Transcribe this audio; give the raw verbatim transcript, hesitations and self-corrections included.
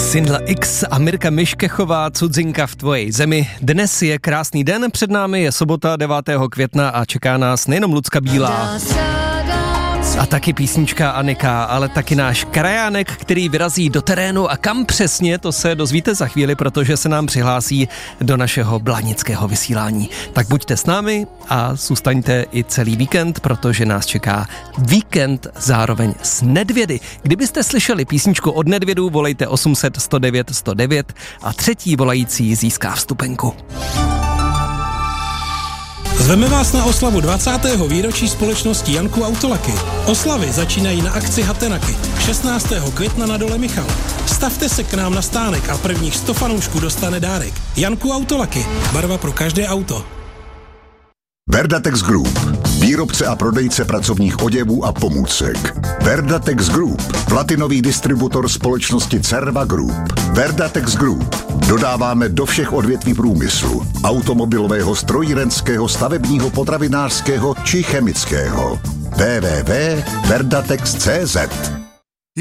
Syndla X a Mirka Miškechová, Cudzinka v tvojej zemi. Dnes je krásný den, před námi je sobota devátého května a čeká nás nejenom Lucka Bílá a taky písnička Anika, ale taky náš krajánek, který vyrazí do terénu a kam přesně, to se dozvíte za chvíli, protože se nám přihlásí do našeho blanického vysílání. Tak buďte s námi a zůstaňte i celý víkend, protože nás čeká víkend zároveň s Nedvědy. Kdybyste slyšeli písničku od Nedvědů, volejte osm set sto devět sto devět a třetí volající získá vstupenku. Zveme vás na oslavu dvacátého výročí společnosti Janku Autolaky. Oslavy začínají na akci Hatenaky šestnáctého května na Dole Michal. Stavte se k nám na stánek a prvních sto fanoušků dostane dárek. Janku Autolaky. Barva pro každé auto. Verdatex Group. Výrobce a prodejce pracovních oděvů a pomůcek. Verdatex Group. Platinový distributor společnosti Cerva Group. Verdatex Group. Dodáváme do všech odvětví průmyslu. Automobilového, strojírenského, stavebního, potravinářského či chemického. w w w tečka verdatex tečka c z